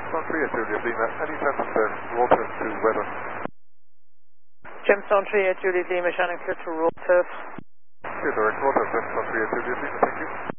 Gemstone 38 Juliet Lima, any transfer roll turf to weather. Gemstone 38 Juliet Lima, shining clear to roll turf. Clear direct roll turf, Gemstone 38 Juliet Lima, thank you.